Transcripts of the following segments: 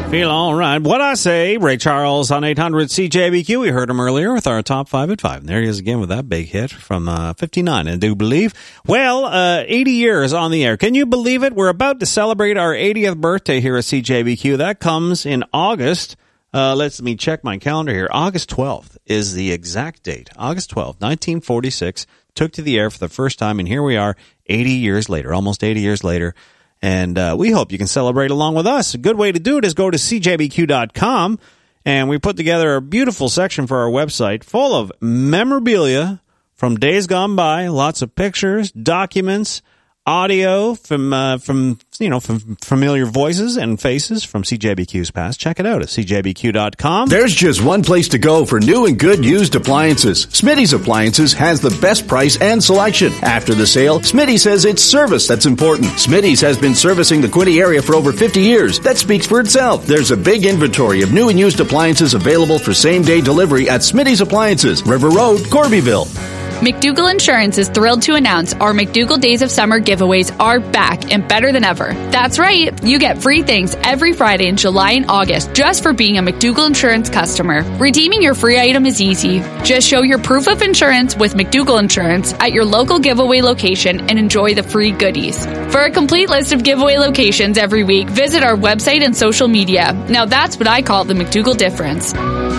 Feel all right. What I say, Ray Charles on 800 CJBQ. We heard him earlier with our top 5 at 5. And there he is again with that big hit from 59, I do believe. Well, 80 years on the air. Can you believe it? We're about to celebrate our 80th birthday here at CJBQ. That comes in August. Let me check my calendar here. August 12th is the exact date. August 12th, 1946. Took to the air for the first time, and here we are 80 years later, almost 80 years later. And we hope you can celebrate along with us. A good way to do it is go to cjbq.com, and we put together a beautiful section for our website full of memorabilia from days gone by, lots of pictures, documents, audio from familiar voices and faces from CJBQ's past. Check it out at cjbq.com. There's just one place to go for new and good used appliances. Smitty's Appliances has the best price and selection. After the sale, Smitty says it's service that's important. Smitty's has been servicing the Quinte area for over 50 years. That speaks for itself. There's a big inventory of new and used appliances available for same-day delivery at Smitty's Appliances, River Road, Corbyville. McDougall Insurance is thrilled to announce our McDougall Days of Summer giveaways are back and better than ever. That's right, you get free things every Friday in July and August just for being a McDougall Insurance customer. Redeeming your free item is easy. Just show your proof of insurance with McDougall Insurance at your local giveaway location and enjoy the free goodies. For a complete list of giveaway locations every week, visit our website and social media. Now that's what I call the McDougall difference.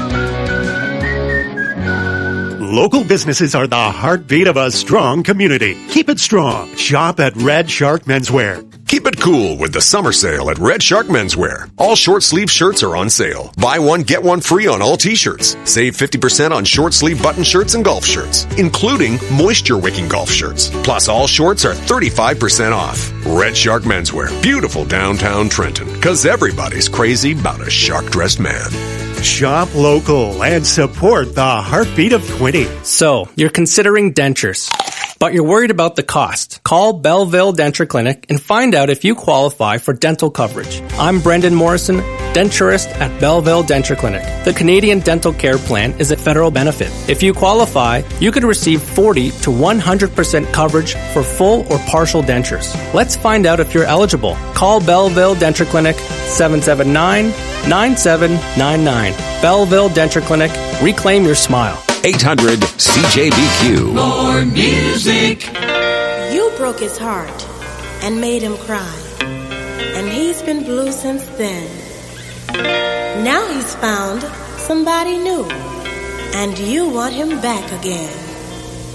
Local businesses are the heartbeat of a strong community. Keep it strong. Shop at Red Shark Menswear. Keep it cool with the summer sale at Red Shark Menswear. All short sleeve shirts are on sale. Buy one, get one free on all t-shirts. Save 50% on short sleeve button shirts and golf shirts, including moisture wicking golf shirts. Plus all shorts are 35% off. Red Shark Menswear. Beautiful downtown Trenton. 'Cause everybody's crazy about a shark-dressed man. Shop local and support the heartbeat of Quinte. So, you're considering dentures, but you're worried about the cost. Call Belleville Denture Clinic and find out if you qualify for dental coverage. I'm Brendan Morrison, denturist at Belleville Denture Clinic. The Canadian Dental Care Plan is a federal benefit. If you qualify, you could receive 40 to 100% coverage for full or partial dentures. Let's find out if you're eligible. Call Belleville Denture Clinic 779-9799. Belleville Denture Clinic. Reclaim your smile. 800 CJBQ. More music. You broke his heart and made him cry, and he's been blue since then. Now he's found somebody new, and you want him back again.